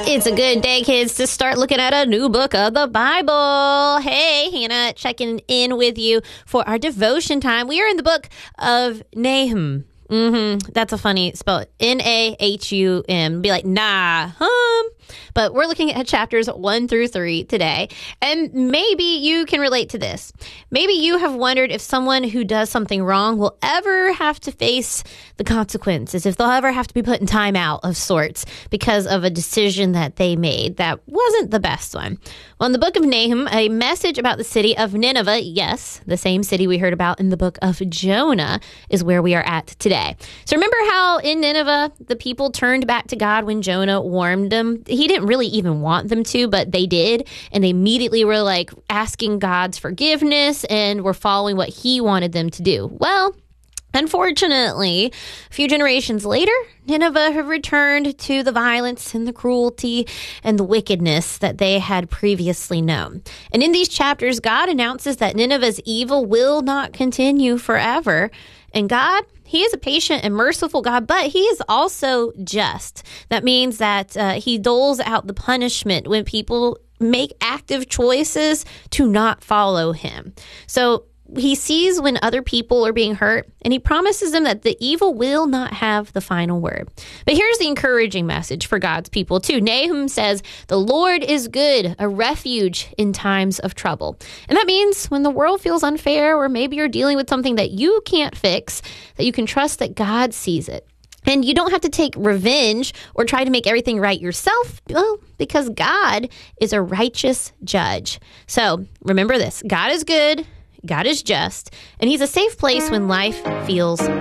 It's a good day, kids, to start looking at a new book of the Bible. Hey, Hannah, checking in with you for our devotion time. We are in the book of Nahum. That's a funny spell. Nahum. Be like, Nahum. But we're looking at chapters 1 through 3 today. And maybe you can relate to this. Maybe you have wondered if someone who does something wrong will ever have to face the consequences, if they'll ever have to be put in timeout of sorts because of a decision that they made that wasn't the best one. Well, in the book of Nahum, a message about the city of Nineveh, yes, the same city we heard about in the book of Jonah, is where we are at today. So remember how in Nineveh, the people turned back to God when Jonah warned them? He didn't really even want them to, but they did. And they immediately were like asking God's forgiveness and were following what he wanted them to do. Well, unfortunately, a few generations later, Nineveh have returned to the violence and the cruelty and the wickedness that they had previously known. And in these chapters, God announces that Nineveh's evil will not continue forever. And God, he is a patient and merciful God, but he is also just. That means that he doles out the punishment when people make active choices to not follow him. So he sees when other people are being hurt, and he promises them that the evil will not have the final word. But here's the encouraging message for God's people, too. Nahum says, the Lord is good, a refuge in times of trouble. And that means when the world feels unfair, or maybe you're dealing with something that you can't fix, that you can trust that God sees it. And you don't have to take revenge or try to make everything right yourself, well, because God is a righteous judge. So remember this, God is good, God is just, and he's a safe place when life feels